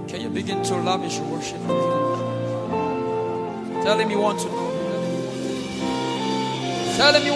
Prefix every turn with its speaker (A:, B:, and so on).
A: Can you begin to lavish worship? Tell him you want to know. Tell him you